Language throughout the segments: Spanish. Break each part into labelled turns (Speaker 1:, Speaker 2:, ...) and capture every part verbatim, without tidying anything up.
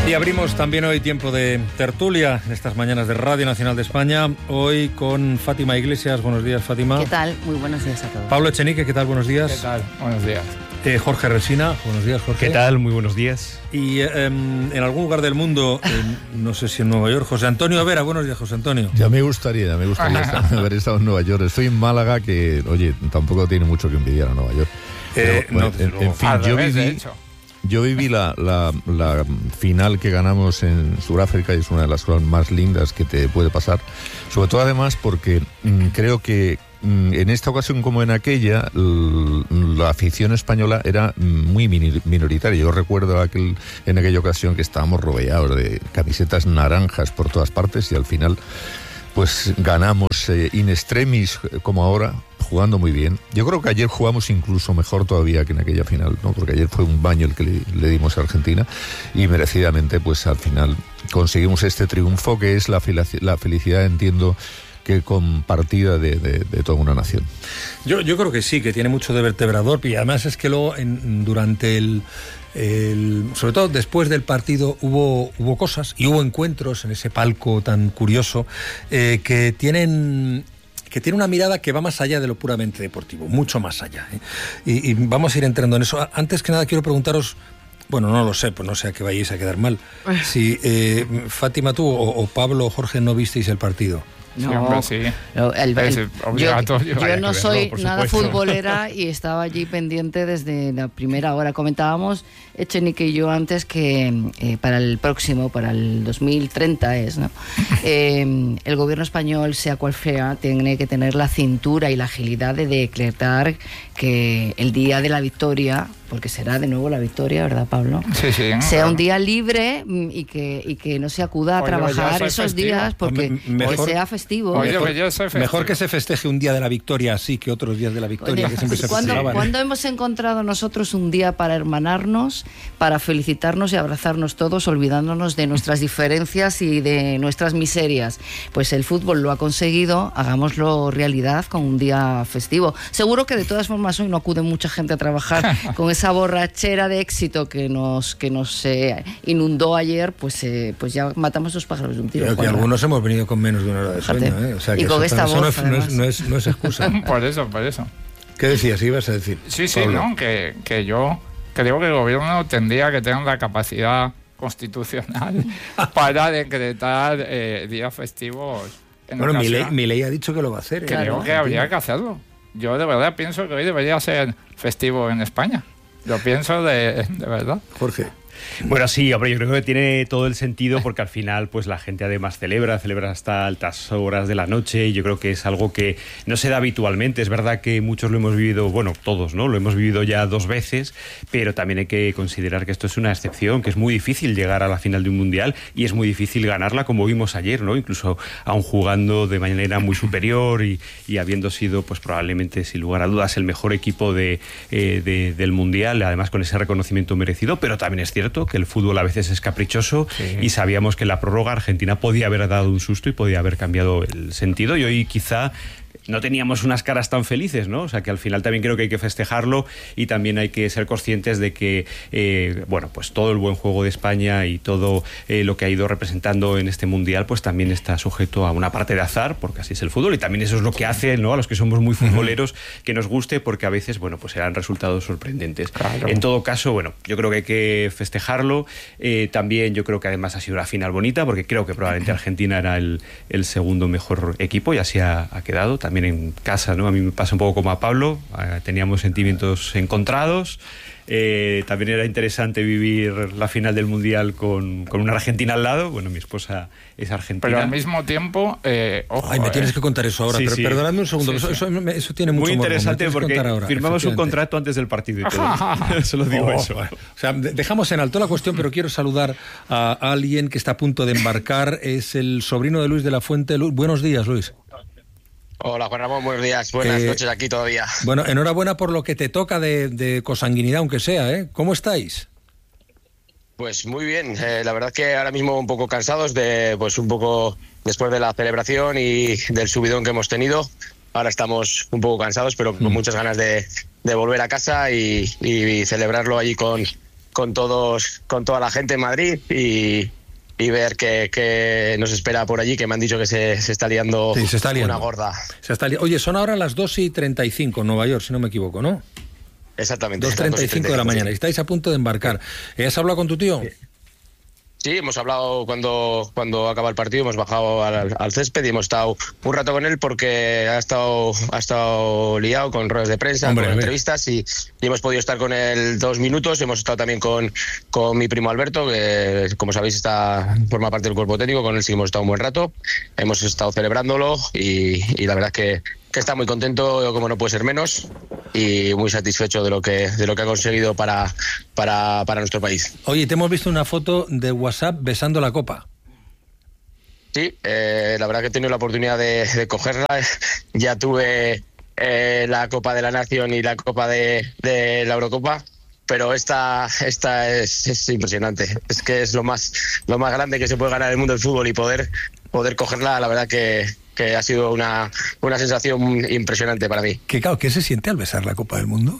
Speaker 1: Y abrimos también hoy tiempo de tertulia en estas mañanas de Radio Nacional de España. Hoy con Fátima Iglesias. Buenos días, Fátima.
Speaker 2: ¿Qué tal? Muy buenos días a todos.
Speaker 1: Pablo Echenique, ¿qué tal? Buenos días.
Speaker 3: ¿Qué tal? Buenos días.
Speaker 1: Eh, Jorge Resina. Buenos días, Jorge.
Speaker 4: ¿Qué tal? Muy buenos días.
Speaker 1: Y eh, en algún lugar del mundo, eh, no sé si en Nueva York, José Antonio Vera. Buenos días, José Antonio.
Speaker 5: Ya me gustaría, ya me gustaría estar, haber estado en Nueva York. Estoy en Málaga, que, oye, tampoco tiene mucho que envidiar a Nueva York. Pero,
Speaker 1: Eh,
Speaker 5: bueno,
Speaker 1: no,
Speaker 5: en, en fin,
Speaker 3: Al
Speaker 5: yo
Speaker 3: revés, de
Speaker 5: viví...
Speaker 3: hecho.
Speaker 5: Yo viví la, la, la final que ganamos en Sudáfrica y es una de las cosas más lindas que te puede pasar. Sobre todo, además, porque mmm, creo que mmm, en esta ocasión como en aquella, la afición española era muy minoritaria. Yo recuerdo aquel, en aquella ocasión que estábamos rodeados de camisetas naranjas por todas partes y al final pues ganamos eh, in extremis, como ahora, jugando muy bien. Yo creo que ayer jugamos incluso mejor todavía que en aquella final, ¿no? Porque ayer fue un baño el que le, le dimos a Argentina y merecidamente, pues al final conseguimos este triunfo que es la, felici- la felicidad, entiendo, que compartida de, de, de toda una nación.
Speaker 1: Yo, yo creo que sí, que tiene mucho de vertebrador y además es que luego en, durante el, el... sobre todo después del partido hubo, hubo cosas y hubo encuentros en ese palco tan curioso eh, que tienen... que tiene una mirada que va más allá de lo puramente deportivo, mucho más allá, ¿eh? Y, y vamos a ir entrando en eso. Antes que nada quiero preguntaros, bueno, no lo sé, pues no sea que vayáis a quedar mal, si eh, Fátima, tú o, o Pablo o Jorge no visteis el partido.
Speaker 2: No,
Speaker 3: sí.
Speaker 2: no, el, el,
Speaker 3: Es
Speaker 2: yo,
Speaker 3: obligatorio.
Speaker 2: yo no soy
Speaker 3: verlo,
Speaker 2: nada
Speaker 3: supuesto.
Speaker 2: futbolera y estaba allí pendiente desde la primera hora. Comentábamos, Echenique y yo antes, que eh, para el próximo, para el dos mil treinta es, ¿no? Eh, el gobierno español, sea cual sea, tiene que tener la cintura y la agilidad de decretar que el día de la victoria, porque será de nuevo la victoria, ¿verdad, Pablo?
Speaker 3: Sí, sí.
Speaker 2: Sea
Speaker 3: claro.
Speaker 2: un día libre y que, y que no se acuda a
Speaker 3: Oye,
Speaker 2: trabajar
Speaker 3: yo soy
Speaker 2: esos
Speaker 3: festivo.
Speaker 2: días porque
Speaker 1: Me- mejor-
Speaker 2: que sea festivo.
Speaker 3: Oye,
Speaker 1: Mejor,
Speaker 3: que yo soy festivo.
Speaker 1: mejor que se festeje un día de la victoria así que otros días de la victoria,
Speaker 2: Oye,
Speaker 1: que siempre se
Speaker 2: ¿cuándo,
Speaker 1: festejaban.
Speaker 2: ¿cuándo hemos encontrado nosotros un día para hermanarnos, para felicitarnos y abrazarnos todos, olvidándonos de nuestras diferencias y de nuestras miserias? Pues el fútbol lo ha conseguido, hagámoslo realidad con un día festivo. Seguro que de todas formas hoy no acude mucha gente a trabajar con esa borrachera de éxito que nos que nos eh, inundó ayer, pues eh, pues ya matamos dos pájaros de un tiro.
Speaker 1: Creo que
Speaker 2: Juanra.
Speaker 1: algunos hemos venido con menos de una hora de
Speaker 2: Fíjate.
Speaker 1: sueño, ¿eh? O sea,
Speaker 2: Y
Speaker 1: que
Speaker 2: con
Speaker 1: eso,
Speaker 2: esta
Speaker 1: eso no,
Speaker 2: voz,
Speaker 1: es, no, es,
Speaker 2: además.
Speaker 1: no, es, no es excusa.
Speaker 3: Por eso, por eso.
Speaker 1: ¿Qué decías? ¿Ibas a decir?
Speaker 3: Sí, sí,
Speaker 1: Pablo?
Speaker 3: ¿no? Que, que yo creo que el gobierno tendría que tener la capacidad constitucional para decretar eh, días festivos. En
Speaker 1: Bueno, mi ley,
Speaker 3: ocasión.
Speaker 1: mi ley ha dicho que lo va a hacer. ¿eh?
Speaker 3: Creo
Speaker 2: Claro.
Speaker 3: que habría que hacerlo. Yo de verdad pienso que hoy debería ser festivo en España. Lo pienso de, de verdad.
Speaker 1: Jorge.
Speaker 4: Bueno, sí, hombre, yo creo que tiene todo el sentido porque al final pues la gente además celebra, celebra hasta altas horas de la noche y yo creo que es algo que no se da habitualmente. Es verdad que muchos lo hemos vivido, bueno, todos, ¿no? Lo hemos vivido ya dos veces, pero también hay que considerar que esto es una excepción, que es muy difícil llegar a la final de un mundial y es muy difícil ganarla como vimos ayer, ¿no? Incluso aún jugando de manera muy superior y, y habiendo sido pues probablemente sin lugar a dudas el mejor equipo de, eh, de, del mundial, además con ese reconocimiento merecido, pero también es cierto que el fútbol a veces es caprichoso sí. Y sabíamos que en la prórroga Argentina podía haber dado un susto y podía haber cambiado el sentido y hoy quizá no teníamos unas caras tan felices, ¿no? O sea que al final también creo que hay que festejarlo y también hay que ser conscientes de que, eh, bueno, pues todo el buen juego de España y todo eh, lo que ha ido representando en este Mundial, pues también está sujeto a una parte de azar, porque así es el fútbol y también eso es lo que hace, ¿no? A los que somos muy futboleros, que nos guste, porque a veces, bueno, pues serán resultados sorprendentes. Claro. En todo caso, bueno, yo creo que hay que festejarlo. Eh, también yo creo que además ha sido una final bonita, porque creo que probablemente Argentina era el, el segundo mejor equipo y así ha, ha quedado. También en casa, ¿no? A mí me pasa un poco como a Pablo, eh, teníamos sentimientos encontrados. Eh, también era interesante vivir la final del Mundial con, con una Argentina al lado. Bueno, mi esposa es argentina.
Speaker 3: Pero al mismo tiempo, eh, ojo.
Speaker 1: Ay, me
Speaker 3: eh.
Speaker 1: tienes que contar eso ahora,
Speaker 4: Sí,
Speaker 1: pero
Speaker 4: sí.
Speaker 1: perdonadme un segundo.
Speaker 4: Sí,
Speaker 1: eso,
Speaker 4: sí.
Speaker 1: eso, eso, eso tiene mucho
Speaker 4: muy interesante
Speaker 1: morbo,
Speaker 4: porque
Speaker 1: ahora,
Speaker 4: firmamos un contrato antes del partido y todo. Solo digo
Speaker 1: oh,
Speaker 4: eso.
Speaker 1: Bueno. O sea, dejamos en alto la cuestión, pero quiero saludar a alguien que está a punto de embarcar. Es el sobrino de Luis de la Fuente. Luis, buenos días, Luis.
Speaker 6: Hola, Juan Ramón, buenos días. Buenas
Speaker 1: eh,
Speaker 6: noches aquí todavía.
Speaker 1: Bueno, enhorabuena por lo que te toca de, de consanguinidad, aunque sea, ¿eh? ¿Cómo estáis?
Speaker 6: Pues muy bien. Eh, la verdad que ahora mismo un poco cansados de, pues un poco después de la celebración y del subidón que hemos tenido. Ahora estamos un poco cansados, pero con muchas ganas de, de volver a casa y, y celebrarlo allí con, con todos, con toda la gente en Madrid y, y ver qué, qué nos espera por allí, que me han dicho que se, se está liando
Speaker 1: sí, se está liando.
Speaker 6: una gorda.
Speaker 1: Se está li- Oye, son ahora las dos y treinta y cinco en Nueva York, si no me equivoco, ¿no?
Speaker 6: Exactamente.
Speaker 1: dos y treinta y cinco de la mañana. Estáis a punto de embarcar. ¿Has hablado con tu tío?
Speaker 6: Sí, hemos hablado cuando, cuando acaba el partido, hemos bajado al, al césped y hemos estado un rato con él porque ha estado, ha estado liado con ruedas de prensa,
Speaker 1: Hombre,
Speaker 6: con
Speaker 1: hombre.
Speaker 6: entrevistas y, y hemos podido estar con él dos minutos. Hemos estado también con, con mi primo Alberto, que como sabéis está forma parte del cuerpo técnico, con él sí hemos estado un buen rato. Hemos estado celebrándolo y, y la verdad es que, que está muy contento, como no puede ser menos, y muy satisfecho de lo que, de lo que ha conseguido para, para, para nuestro país.
Speaker 1: Oye, te hemos visto una foto de WhatsApp besando la copa.
Speaker 6: Sí, eh, la verdad que he tenido la oportunidad de, de cogerla. Ya tuve eh, la Copa de la Nación y la Copa de, de la Eurocopa, pero esta, esta es, es impresionante. Es que es lo más, lo más grande que se puede ganar en el mundo del fútbol y poder, poder cogerla, la verdad que, que ha sido una, una sensación impresionante para mí.
Speaker 1: ¿Qué, claro, ¿Qué se siente al besar la Copa del Mundo?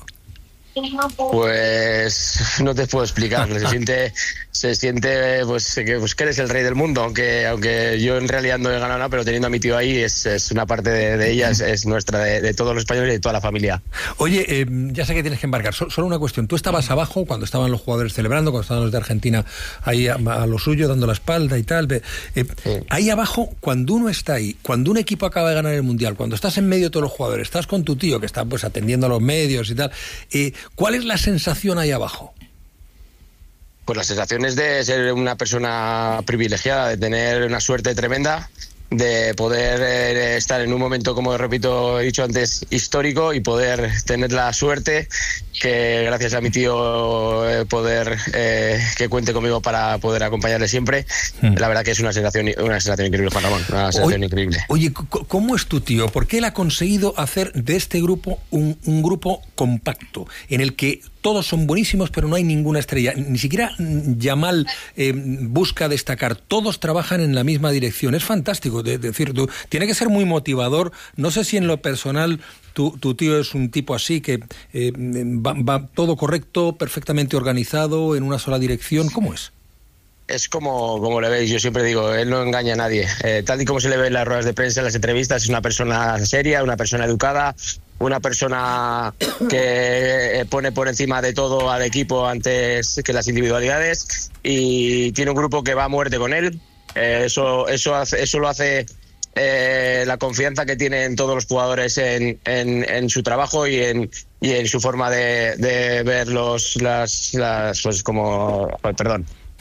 Speaker 6: Pues no te puedo explicar, se siente, se siente pues que, pues que eres el rey del mundo, aunque aunque yo en realidad no he ganado nada, pero teniendo a mi tío ahí es, es una parte de, de ella, es, es nuestra, de, de todos los españoles y de toda la familia.
Speaker 1: Oye, eh, ya sé que tienes que embarcar, so, solo una cuestión, tú estabas abajo cuando estaban los jugadores celebrando, cuando estaban los de Argentina ahí a, a lo suyo, dando la espalda y tal, eh,
Speaker 6: Sí.
Speaker 1: Ahí abajo, cuando uno está ahí, cuando un equipo acaba de ganar el Mundial, cuando estás en medio de todos los jugadores, estás con tu tío que está pues atendiendo a los medios y tal, eh, ¿cuál es la sensación ahí abajo?
Speaker 6: Pues la sensación es de ser una persona privilegiada, de tener una suerte tremenda, de poder eh, estar en un momento, como repito, he dicho antes, histórico y poder tener la suerte que gracias a mi tío eh, poder eh, que cuente conmigo para poder acompañarle siempre.
Speaker 1: Hmm.
Speaker 6: La verdad que es una sensación, una sensación increíble, Juan Ramón, una sensación
Speaker 1: Oye,
Speaker 6: increíble.
Speaker 1: Oye, ¿cómo es tu tío? ¿Por qué él ha conseguido hacer de este grupo un, un grupo compacto en el que todos son buenísimos, pero no hay ninguna estrella? Ni siquiera Yamal eh, busca destacar. Todos trabajan en la misma dirección. Es fantástico. De, de decir, tú, tiene que ser muy motivador. No sé si en lo personal tu, tu tío es un tipo así que eh, va, va todo correcto, perfectamente organizado, en una sola dirección. ¿Cómo es?
Speaker 6: Es como, como le veis, yo siempre digo, él no engaña a nadie. Eh, tal y como se le ve en las ruedas de prensa, en las entrevistas, es una persona seria, una persona educada, una persona que pone por encima de todo al equipo antes que las individualidades y tiene un grupo que va a muerte con él. Eh, eso, eso, hace, eso lo hace eh, la confianza que tienen todos los jugadores en, en, en su trabajo y en, y en su forma de, de ver los, las, las, pues como, perdón,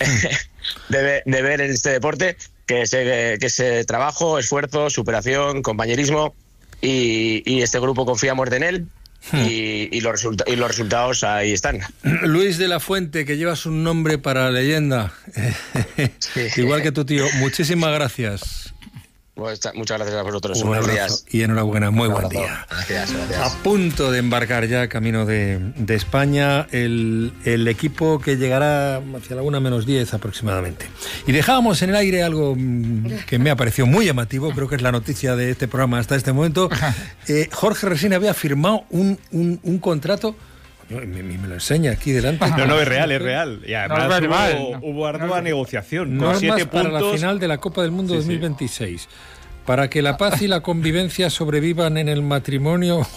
Speaker 6: de, de ver en este deporte que ese, que ese trabajo, esfuerzo, superación, compañerismo y, y este grupo confía a muerte en él y, y, los resulta- y los resultados ahí están.
Speaker 1: Luis de la Fuente, que llevas un nombre para leyenda,
Speaker 6: Sí.
Speaker 1: igual que tu tío, muchísimas gracias.
Speaker 6: Pues, muchas gracias a vosotros.
Speaker 1: Un
Speaker 6: Buenos
Speaker 1: abrazo
Speaker 6: días.
Speaker 1: y enhorabuena, muy
Speaker 6: Un
Speaker 1: buen
Speaker 6: abrazo.
Speaker 1: día.
Speaker 6: Gracias,
Speaker 1: A
Speaker 6: gracias.
Speaker 1: punto de embarcar ya camino de, de España el, el equipo que llegará hacia la una menos diez aproximadamente. Y dejábamos en el aire algo mm, que me ha parecido muy llamativo, creo que es la noticia de este programa hasta este momento. Eh, Jorge Resina había firmado un, un, un contrato. Me, me- me lo enseña aquí delante.
Speaker 4: No, no, es real, es real. Y además
Speaker 3: No es verbal,
Speaker 4: hubo,
Speaker 3: no.
Speaker 4: hubo ardua negociación. Con
Speaker 1: Normas
Speaker 4: siete
Speaker 1: para
Speaker 4: puntos.
Speaker 1: la final de la Copa del Mundo
Speaker 4: Sí,
Speaker 1: dos mil veintiséis. Para que la paz y la convivencia sobrevivan en el matrimonio.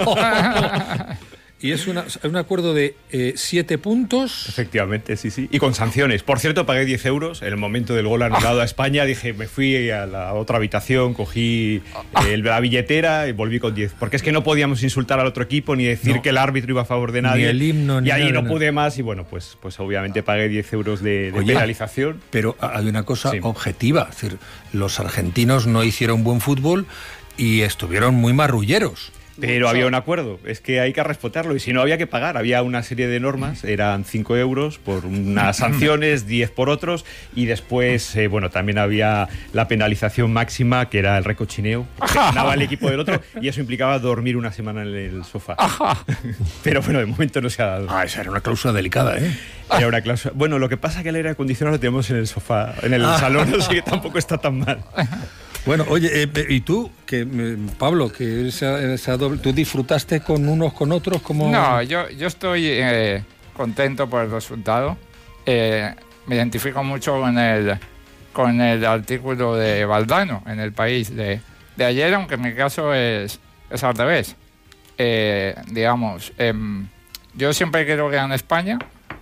Speaker 1: Y es una, un acuerdo de eh, siete puntos.
Speaker 4: Efectivamente, sí, sí. Y con sanciones. Por cierto, pagué diez euros. En el momento del gol anulado a España, dije, me fui a la otra habitación, cogí eh, la billetera y volví con diez. Porque es que no podíamos insultar al otro equipo ni decir
Speaker 1: No.
Speaker 4: que el árbitro iba a favor de nadie.
Speaker 1: Ni el himno, ni
Speaker 4: Y ahí
Speaker 1: nada,
Speaker 4: no
Speaker 1: nada.
Speaker 4: pude más y bueno, pues, pues obviamente pagué diez euros de, de
Speaker 1: Oye,
Speaker 4: penalización.
Speaker 1: Pero hay una cosa
Speaker 4: Sí.
Speaker 1: objetiva. Es decir, los argentinos no hicieron buen fútbol y estuvieron muy marrulleros.
Speaker 4: Pero había un acuerdo, es que hay que respetarlo y si no había que pagar, había una serie de normas, eran cinco euros por unas sanciones, diez por otros y después, eh, bueno, también había la penalización máxima que era el recochineo, que ganaba el equipo del otro y eso implicaba dormir una semana en el sofá. Pero bueno, de momento no se ha dado.
Speaker 1: Ah, esa era una cláusula delicada, ¿eh?
Speaker 4: Era una cláusula. Bueno, lo que pasa es que el aire acondicionado lo tenemos en el sofá, en el salón, así que tampoco está tan mal.
Speaker 1: Bueno, oye, eh, ¿y tú, que eh, Pablo, que esa, esa doble, tú disfrutaste con unos con otros como?
Speaker 3: No, yo, yo estoy eh, contento por el resultado. Eh, me identifico mucho con el, con el artículo de Valdano en El País de, de ayer, aunque en mi caso es, es al revés. Eh, digamos, eh, yo siempre quiero que gane España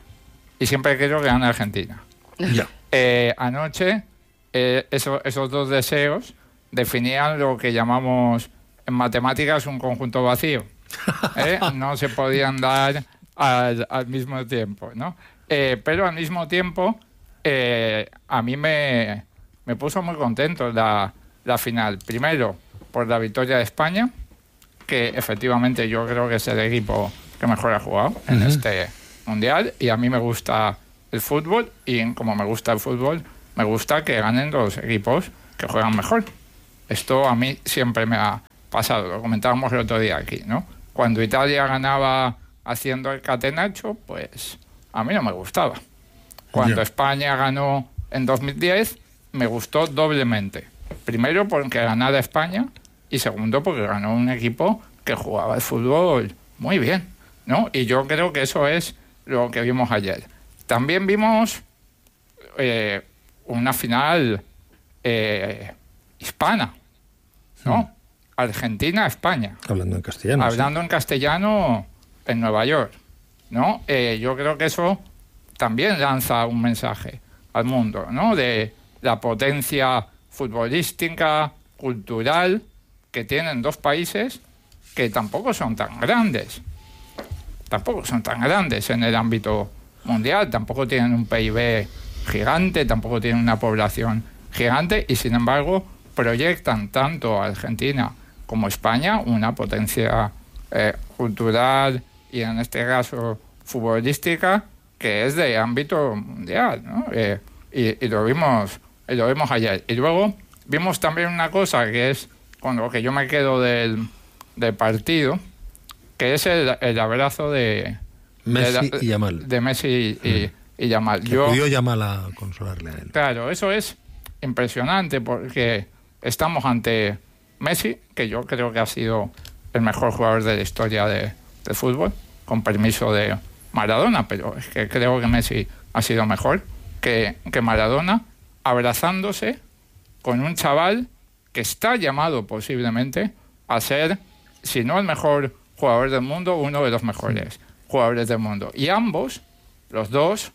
Speaker 3: y siempre quiero que gane Argentina.
Speaker 1: Ya.
Speaker 3: Eh, anoche eh, eso, esos dos deseos definían lo que llamamos en matemáticas un conjunto vacío. ¿Eh? No se podían dar al, al mismo tiempo, ¿no? Eh, pero al mismo tiempo eh, a mí me, me puso muy contento la, la final. Primero, por la victoria de España, que efectivamente yo creo que es el equipo que mejor ha jugado uh-huh. en este Mundial, y a mí me gusta el fútbol, y como me gusta el fútbol, me gusta que ganen los equipos que juegan mejor. Esto a mí siempre me ha pasado, lo comentábamos el otro día aquí, ¿no? Cuando Italia ganaba haciendo el catenaccio, pues a mí no me gustaba. Cuando yeah. España ganó en dos mil diez, me gustó doblemente. Primero porque ganaba España y segundo porque ganó un equipo que jugaba el fútbol muy bien, ¿no? Y yo creo que eso es lo que vimos ayer. También vimos eh, una final eh, hispana, ¿no? Mm. Argentina-España.
Speaker 1: Hablando en castellano.
Speaker 3: Hablando
Speaker 1: sí.
Speaker 3: en castellano en Nueva York, ¿no? Eh, yo creo que eso también lanza un mensaje al mundo, ¿no? De la potencia futbolística, cultural, que tienen dos países que tampoco son tan grandes. Tampoco son tan grandes en el ámbito mundial, tampoco tienen un P I B gigante, tampoco tienen una población gigante, y sin embargo proyectan tanto a Argentina como España una potencia eh, cultural y en este caso futbolística que es de ámbito mundial, ¿no? Eh, y, y lo vimos y lo vimos ayer. Y luego vimos también una cosa que es con lo que yo me quedo del, del partido, que es el, el abrazo de
Speaker 1: Messi
Speaker 3: de,
Speaker 1: y Yamal.
Speaker 3: De Messi y, y, y Yamal.
Speaker 1: Que pidió Yamal a consolarle a él.
Speaker 3: Claro, eso es impresionante porque estamos ante Messi, que yo creo que ha sido el mejor jugador de la historia de, de fútbol, con permiso de Maradona, pero es que creo que Messi ha sido mejor que, que Maradona, abrazándose con un chaval que está llamado posiblemente a ser, si no el mejor jugador del mundo, uno de los mejores jugadores del mundo. Y ambos, los dos,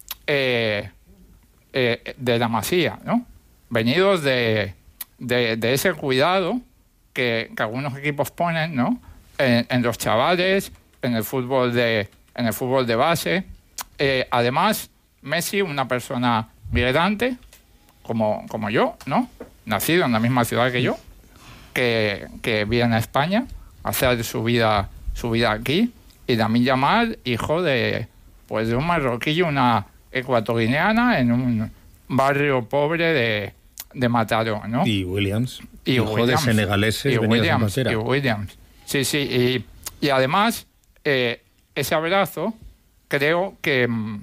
Speaker 3: eh, eh, de la Masía, ¿no? Venidos de, de, de ese cuidado que, que algunos equipos ponen, ¿no? En, en los chavales, en el fútbol de, en el fútbol de base. Eh, además, Messi, una persona migrante, como, como yo, ¿no? Nacido en la misma ciudad que yo, que, que viene a España a hacer su vida, su vida aquí. Y Lamine Yamal, hijo de, pues de un marroquí y una ecuatoguineana en un barrio pobre de, de Mataró, ¿no?
Speaker 1: Y Williams,
Speaker 3: y
Speaker 1: hijo
Speaker 3: Williams,
Speaker 1: de senegaleses
Speaker 3: y
Speaker 1: venidos en
Speaker 3: Williams,
Speaker 1: pantera.
Speaker 3: y Williams. Sí, sí, y, y además eh, ese abrazo creo que mmm,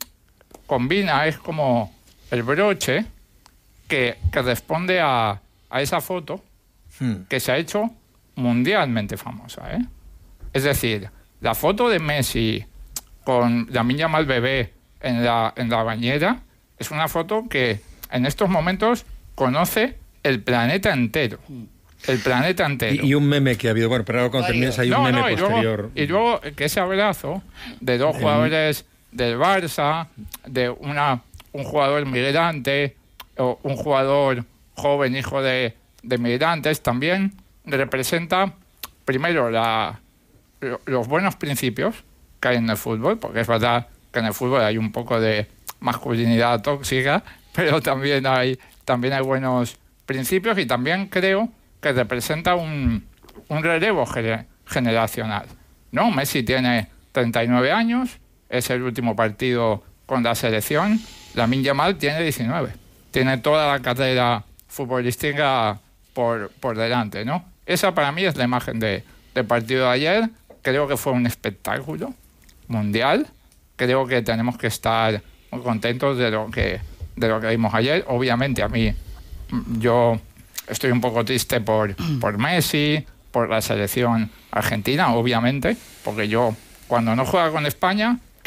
Speaker 3: combina, es como el broche que, que responde a, a esa foto hmm. que se ha hecho mundialmente famosa, ¿eh? Es decir, la foto de Messi con Lamine Yamal bebé en la, en la bañera es una foto que en estos momentos conoce el planeta entero. El planeta entero.
Speaker 1: Y, y un meme que ha habido, bueno, pero ahora cuando termines hay
Speaker 3: no,
Speaker 1: un meme
Speaker 3: no, y
Speaker 1: posterior.
Speaker 3: Luego, y luego que ese abrazo de dos jugadores del Barça, de una un jugador migrante, o un jugador joven, hijo de, de migrantes, también representa primero la, los buenos principios que hay en el fútbol, porque es verdad que en el fútbol hay un poco de masculinidad tóxica, pero también hay, también hay buenos principios, y también creo que representa un, un relevo gener, generacional, ¿no? Messi tiene treinta y nueve años, es el último partido con la selección. Lamine Yamal tiene diecinueve. Tiene toda la carrera futbolística por, por delante, ¿no? Esa para mí es la imagen de, del partido de ayer. Creo que fue un espectáculo mundial. Creo que tenemos que estar muy contentos de lo que, de lo que vimos ayer. Obviamente a mí, yo estoy un poco triste por, por Messi, por la selección argentina, obviamente, porque yo cuando no juega con España,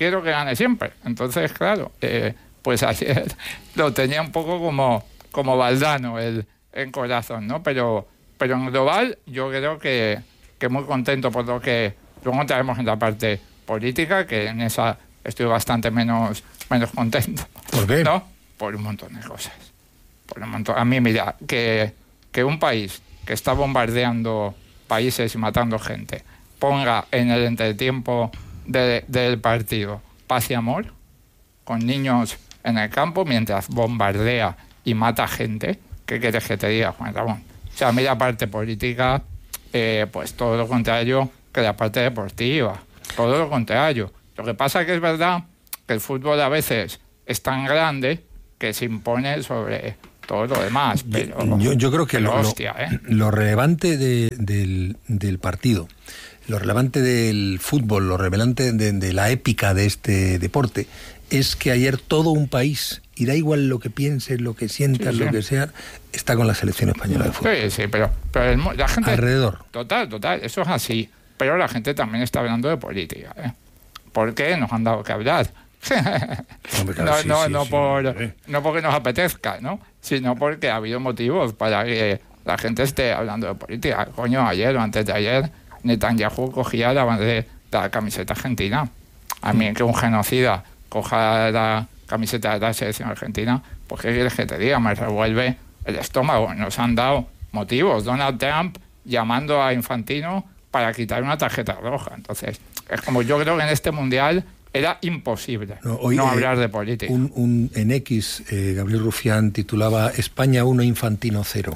Speaker 3: quiero que gane siempre. Entonces, claro, eh, pues ayer lo tenía un poco como, como Valdano el, el corazón, ¿no? Pero, pero en global yo creo que, que muy contento por lo que luego entraremos en la parte política, que en esa estoy bastante menos, menos contento.
Speaker 1: ¿Por qué?
Speaker 3: ¿No? Por un montón de cosas. Por un montón. A mí, mira, que, que un país que está bombardeando países y matando gente ponga en el entretiempo de, del partido paz y amor, con niños en el campo, mientras bombardea y mata gente, ¿qué quieres que te diga, Juan Ramón? O sea, a mí la parte política, eh, pues todo lo contrario que la parte deportiva, todo lo contrario. Lo que pasa es que es verdad que el fútbol a veces es tan grande que se impone sobre todo lo demás, pero
Speaker 1: yo, yo creo que
Speaker 3: pero
Speaker 1: lo,
Speaker 3: hostia, ¿eh?
Speaker 1: lo relevante de, del, del partido, lo relevante del fútbol, lo relevante de, de la épica de este deporte, es que ayer todo un país, y da igual lo que pienses, lo que sientas, sí, sí. lo que sea, está con la selección española de fútbol.
Speaker 3: Sí, sí, pero, pero el, la gente...
Speaker 1: Alrededor.
Speaker 3: Total, total, eso es así. Pero la gente también está hablando de política, ¿eh? ¿Por qué nos han dado que hablar?
Speaker 1: Hombre, claro,
Speaker 3: no,
Speaker 1: sí,
Speaker 3: no,
Speaker 1: sí,
Speaker 3: no,
Speaker 1: sí,
Speaker 3: por,
Speaker 1: hombre.
Speaker 3: no porque nos apetezca, ¿no? Sino porque ha habido motivos para que la gente esté hablando de política. Coño, ayer o antes de ayer, Netanyahu cogía la, de la camiseta argentina. A mí que un genocida coja la camiseta de la selección argentina, pues qué quieres que te diga, me revuelve el estómago. Nos han dado motivos. Donald Trump llamando a Infantino para quitar una tarjeta roja. Entonces, es como yo creo que en este mundial era imposible no, hoy, no hablar eh, de política.
Speaker 1: Un, un, en X, eh, Gabriel Rufián titulaba España uno, Infantino cero.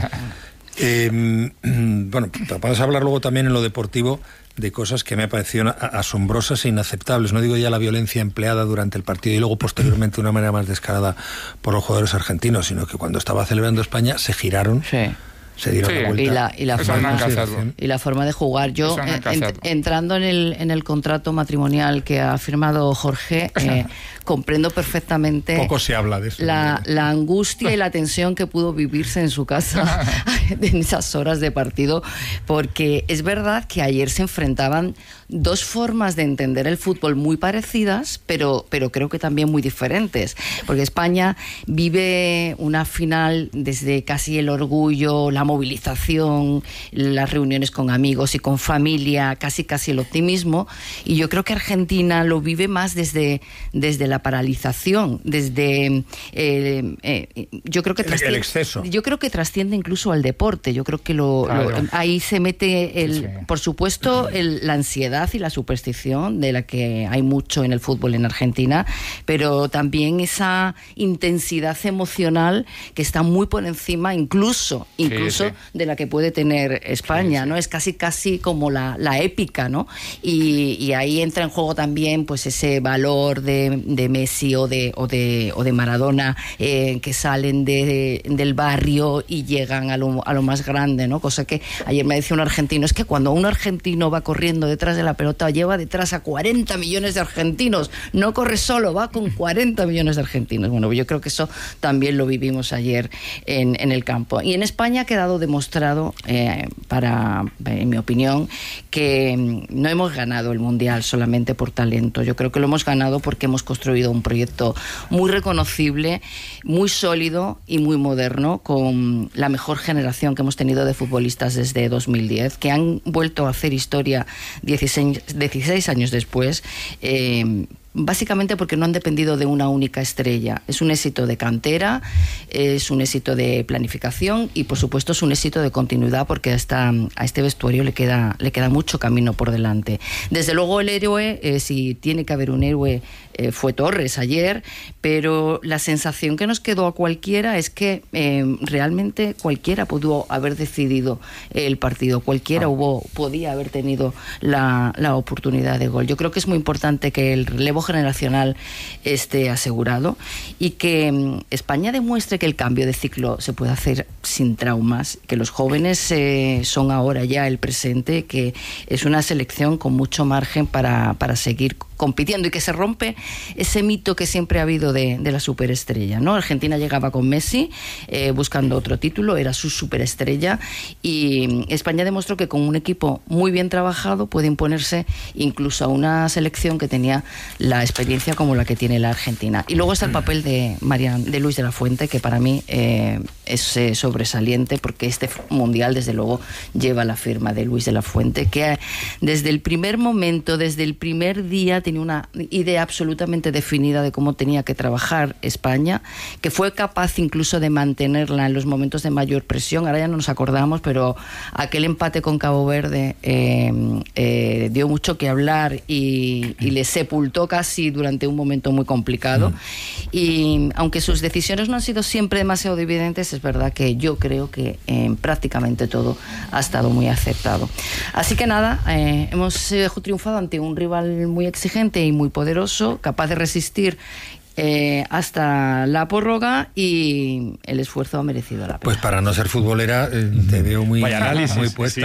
Speaker 1: eh, bueno, vamos a hablar luego también en lo deportivo de cosas que me parecieron asombrosas e inaceptables. No digo ya la violencia empleada durante el partido y luego posteriormente de una manera más descarada por los jugadores argentinos, sino que cuando estaba celebrando España se giraron.
Speaker 2: Sí.
Speaker 1: Se dieron
Speaker 3: sí,
Speaker 1: la vuelta.
Speaker 2: Y la, y la, forma,
Speaker 3: no
Speaker 2: y la forma de jugar. Yo,
Speaker 3: no
Speaker 2: en, entrando en el, en el contrato matrimonial que ha firmado Jorge, eh, comprendo perfectamente
Speaker 1: poco se habla de eso,
Speaker 2: la, la angustia y la tensión que pudo vivirse en su casa en esas horas de partido, porque es verdad que ayer se enfrentaban dos formas de entender el fútbol muy parecidas, pero, pero creo que también muy diferentes, porque España vive una final desde casi el orgullo, la movilización, las reuniones con amigos y con familia, casi casi el optimismo, y yo creo que Argentina lo vive más desde, desde la paralización, desde eh, eh, yo creo que
Speaker 1: el, el exceso.
Speaker 2: Yo creo que trasciende incluso al deporte. Yo creo que lo, claro. lo ahí se mete el, sí, sí. por supuesto, el, la ansiedad y la superstición, de la que hay mucho en el fútbol en Argentina, pero también esa intensidad emocional que está muy por encima, incluso, incluso sí, sí. de la que puede tener España, sí, sí. ¿no? Es casi casi como la, la épica, ¿no? Y, y ahí entra en juego también pues ese valor de, de Messi o de, o de, o de Maradona, eh, que salen de, de, del barrio y llegan a lo, a lo más grande, ¿no? Cosa que ayer me decía un argentino, es que cuando un argentino va corriendo detrás de la pelota, lleva detrás a cuarenta millones de argentinos, no corre solo, va con cuarenta millones de argentinos. Bueno, yo creo que eso también lo vivimos ayer en, en el campo. Y en España ha quedado demostrado, eh, para, en mi opinión, que no hemos ganado el Mundial solamente por talento. Yo creo que lo hemos ganado porque hemos construido un proyecto muy reconocible, muy sólido y muy moderno, con la mejor generación que hemos tenido de futbolistas desde dos mil diez, que han vuelto a hacer historia dieciséis, dieciséis años después, eh, básicamente porque no han dependido de una única estrella. Es un éxito de cantera, es un éxito de planificación y por supuesto es un éxito de continuidad, porque hasta a este vestuario le queda, le queda mucho camino por delante. Desde luego el héroe, eh, si tiene que haber un héroe, eh, fue Torres ayer, pero la sensación que nos quedó a cualquiera es que eh, realmente cualquiera pudo haber decidido el partido, cualquiera ah. hubo, podía haber tenido la, la oportunidad de gol. Yo creo que es muy importante que el relevo generacional esté asegurado y que España demuestre que el cambio de ciclo se puede hacer sin traumas, que los jóvenes eh, son ahora ya el presente, que es una selección con mucho margen para, para seguir compitiendo y que se rompe ese mito que siempre ha habido de, de la superestrella, ¿no? Argentina llegaba con Messi eh, buscando otro título, era su superestrella, y España demostró que con un equipo muy bien trabajado puede imponerse incluso a una selección que tenía la experiencia como la que tiene la Argentina. Y luego está el papel de, Marian, de Luis de la Fuente, que para mí eh, es eh, sobresaliente, porque este mundial desde luego lleva la firma de Luis de la Fuente, que desde el primer momento, desde el primer día tenía una idea absolutamente definida de cómo tenía que trabajar España, que fue capaz incluso de mantenerla en los momentos de mayor presión. Ahora ya no nos acordamos, pero aquel empate con Cabo Verde eh, eh, dio mucho que hablar y, y le sepultó casi durante un momento muy complicado. Y aunque sus decisiones no han sido siempre demasiado evidentes, es verdad que yo creo que en prácticamente todo ha estado muy aceptado. Así que nada, eh, hemos eh, triunfado ante un rival muy exigente y muy poderoso, capaz de resistir eh, hasta la prórroga, y el esfuerzo ha merecido la pena.
Speaker 1: Pues para no ser futbolera, eh, te veo muy,
Speaker 4: Vaya análisis,
Speaker 1: muy puesta.
Speaker 4: sí.